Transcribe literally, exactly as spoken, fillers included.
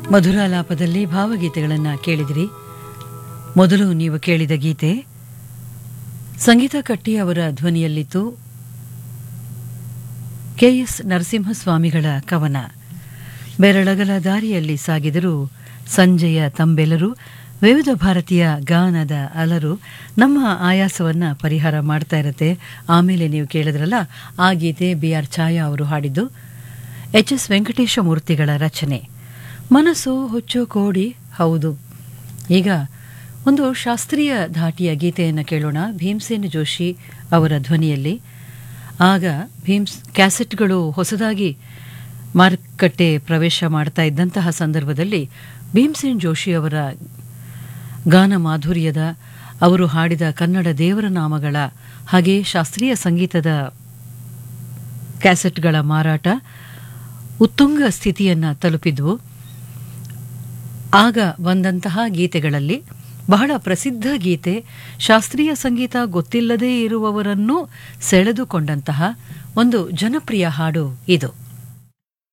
ಮಧುರಾಲಾಪದಲ್ಲಿ ಭಾವಗೀತೆಗಳನ್ನು ಕೇಳಿದಿರಿ. ಮೊದಲು ನೀವು ಕೇಳಿದ ಗೀತೆ ಸಂಗೀತ ಕಟ್ಟಿ ಅವರ ಧ್ವನಿಯಲ್ಲಿತ್ತು. ಕೆಎಸ್ ನರಸಿಂಹಸ್ವಾಮಿಗಳ ಕವನ. ಬೆರಳಗಲ ದಾರಿಯಲ್ಲಿ ಸಾಗಿದರು ಸಂಜೆಯ ತಂಬೆಲರು, ವಿವಿಧ ಭಾರತೀಯ ಗಾನದ ಅಲರು ನಮ್ಮ ಆಯಾಸವನ್ನು ಪರಿಹಾರ ಮಾಡ್ತಾ ಇರುತ್ತೆ. ಆಮೇಲೆ ನೀವು ಕೇಳಿದ್ರಲ್ಲ ಆ ಗೀತೆ ಬಿ ಆರ್ ಛಾಯಾ ಅವರು ಹಾಡಿದ್ದು. ಎಚ್ ಎಸ್ ವೆಂಕಟೇಶ ಮೂರ್ತಿಗಳ ರಚನೆ. ಮನಸ್ಸು ಹುಚ್ಚು ಕೋಡಿ ಹೌದು. ಈಗ ಒಂದು ಶಾಸ್ತ್ರೀಯ ಧಾಟಿಯ ಗೀತೆಯನ್ನು ಕೇಳೋಣ, ಭೀಮಸೇನ್ ಜೋಶಿ ಅವರ ಧ್ವನಿಯಲ್ಲಿ. ಆಗ ಭೀಮ್ಸ್ ಕ್ಯಾಸೆಟ್ಗಳು ಹೊಸದಾಗಿ ಮಾರುಕಟ್ಟೆ ಪ್ರವೇಶ ಮಾಡ್ತಾ ಇದ್ದಂತಹ ಸಂದರ್ಭದಲ್ಲಿ ಭೀಮಸೇನ್ ಜೋಶಿ ಅವರ ಗಾನ ಮಾಧುರ್ಯದ, ಅವರು ಹಾಡಿದ ಕನ್ನಡ ದೇವರ ನಾಮಗಳ ಹಾಗೆ ಶಾಸ್ತ್ರೀಯ ಸಂಗೀತದ ಕ್ಯಾಸೆಟ್ಗಳ ಮಾರಾಟ ಉತ್ತುಂಗ ಸ್ಥಿತಿಯನ್ನು ತಲುಪಿದ್ವು. ಆಗ ಬಂದಂತಹ ಗೀತೆಗಳಲ್ಲಿ ಬಹಳ ಪ್ರಸಿದ್ಧ ಗೀತೆ, ಶಾಸ್ತ್ರೀಯ ಸಂಗೀತ ಗೊತ್ತಿಲ್ಲದೇ ಇರುವವರನ್ನೂ ಸೆಳೆದುಕೊಂಡಂತಹ ಒಂದು ಜನಪ್ರಿಯ ಹಾಡು ಇದು.